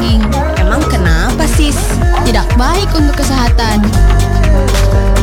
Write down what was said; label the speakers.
Speaker 1: daging.
Speaker 2: Emang kenapa sis?
Speaker 1: Tidak baik untuk kesehatan.